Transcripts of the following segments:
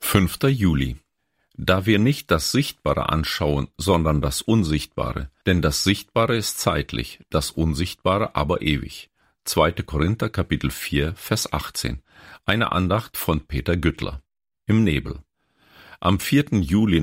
5. Juli. Da wir nicht das Sichtbare anschauen, sondern das Unsichtbare, denn das Sichtbare ist zeitlich, das Unsichtbare aber ewig. 2. Korinther, Kapitel 4, Vers 18. Eine Andacht von Peter Güttler. Im Nebel. Am 4. Juli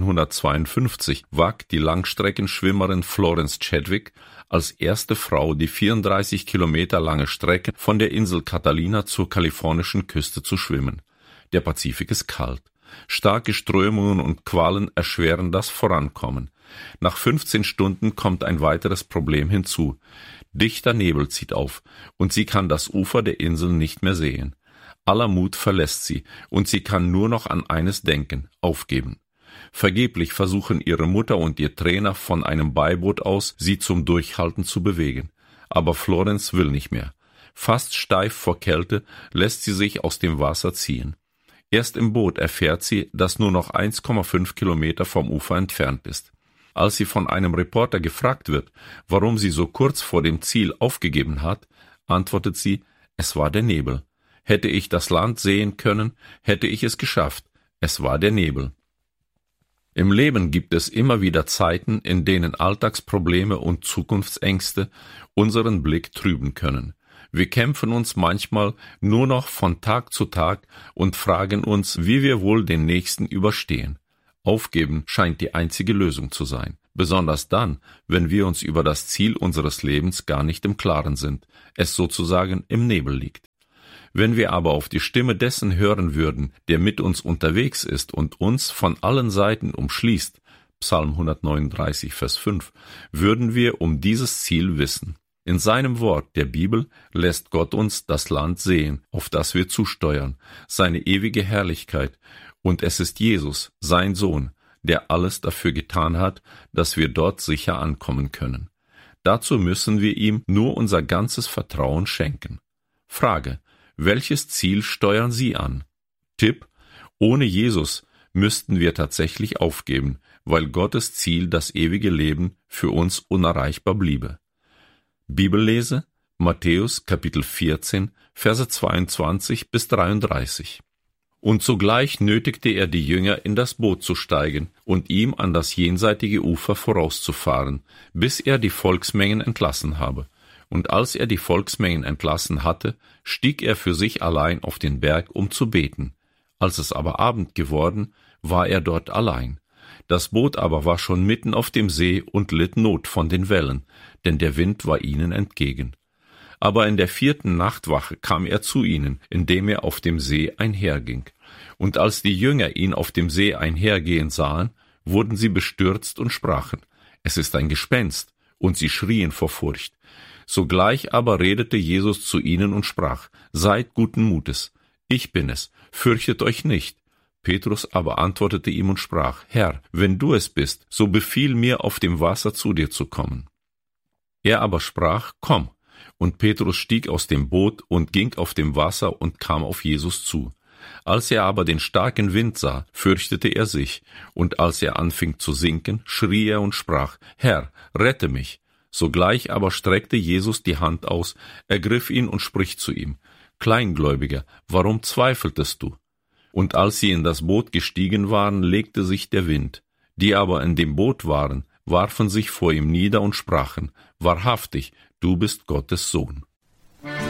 1952 wagt die Langstreckenschwimmerin Florence Chadwick als erste Frau die 34 Kilometer lange Strecke von der Insel Catalina zur kalifornischen Küste zu schwimmen. Der Pazifik ist kalt. Starke Strömungen und Qualen erschweren das Vorankommen. Nach 15 Stunden kommt ein weiteres Problem hinzu. Dichter Nebel zieht auf, und sie kann das Ufer der Insel nicht mehr sehen. Aller Mut verlässt sie, und sie kann nur noch an eines denken: aufgeben. Vergeblich versuchen ihre Mutter und ihr Trainer von einem Beiboot aus, sie zum Durchhalten zu bewegen. Aber Florence will nicht mehr. Fast steif vor Kälte lässt sie sich aus dem Wasser ziehen. Erst im Boot erfährt sie, dass nur noch 1,5 Kilometer vom Ufer entfernt ist. Als sie von einem Reporter gefragt wird, warum sie so kurz vor dem Ziel aufgegeben hat, antwortet sie: Es war der Nebel. Hätte ich das Land sehen können, hätte ich es geschafft. Es war der Nebel. Im Leben gibt es immer wieder Zeiten, in denen Alltagsprobleme und Zukunftsängste unseren Blick trüben können. Wir kämpfen uns manchmal nur noch von Tag zu Tag und fragen uns, wie wir wohl den nächsten überstehen. Aufgeben scheint die einzige Lösung zu sein, besonders dann, wenn wir uns über das Ziel unseres Lebens gar nicht im Klaren sind, es sozusagen im Nebel liegt. Wenn wir aber auf die Stimme dessen hören würden, der mit uns unterwegs ist und uns von allen Seiten umschließt, Psalm 139, Vers 5, würden wir um dieses Ziel wissen. In seinem Wort, der Bibel, lässt Gott uns das Land sehen, auf das wir zusteuern, seine ewige Herrlichkeit, und es ist Jesus, sein Sohn, der alles dafür getan hat, dass wir dort sicher ankommen können. Dazu müssen wir ihm nur unser ganzes Vertrauen schenken. Frage: Welches Ziel steuern Sie an? Tipp: Ohne Jesus müssten wir tatsächlich aufgeben, weil Gottes Ziel, das ewige Leben, für uns unerreichbar bliebe. Bibellese: Matthäus Kapitel 14, Verse 22 bis 33. Und sogleich nötigte er die Jünger, in das Boot zu steigen und ihm an das jenseitige Ufer vorauszufahren, bis er die Volksmengen entlassen habe. Und als er die Volksmengen entlassen hatte, stieg er für sich allein auf den Berg, um zu beten. Als es aber Abend geworden, war er dort allein. Das Boot aber war schon mitten auf dem See und litt Not von den Wellen, denn der Wind war ihnen entgegen. Aber in der 4. Nachtwache kam er zu ihnen, indem er auf dem See einherging. Und als die Jünger ihn auf dem See einhergehen sahen, wurden sie bestürzt und sprachen: Es ist ein Gespenst, und sie schrien vor Furcht. Sogleich aber redete Jesus zu ihnen und sprach: Seid guten Mutes, ich bin es, fürchtet euch nicht. Petrus aber antwortete ihm und sprach: Herr, wenn du es bist, so befiehl mir, auf dem Wasser zu dir zu kommen. Er aber sprach: Komm. Und Petrus stieg aus dem Boot und ging auf dem Wasser und kam auf Jesus zu. Als er aber den starken Wind sah, fürchtete er sich, und als er anfing zu sinken, schrie er und sprach: Herr, rette mich. Sogleich aber streckte Jesus die Hand aus, ergriff ihn und spricht zu ihm: Kleingläubiger, warum zweifeltest du? Und als sie in das Boot gestiegen waren, legte sich der Wind. Die aber in dem Boot waren, warfen sich vor ihm nieder und sprachen: Wahrhaftig, du bist Gottes Sohn.